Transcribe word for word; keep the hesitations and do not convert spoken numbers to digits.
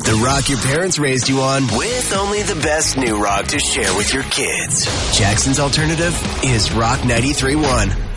The rock your parents raised you on, with only the best new rock to share with your kids. Jackson's alternative is Rock ninety-three point one.